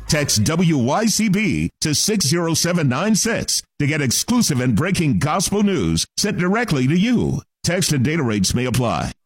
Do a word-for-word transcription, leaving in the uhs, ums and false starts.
Text W Y C B to six zero seven nine six to get exclusive and breaking gospel news sent directly to you. Text and data rates may apply.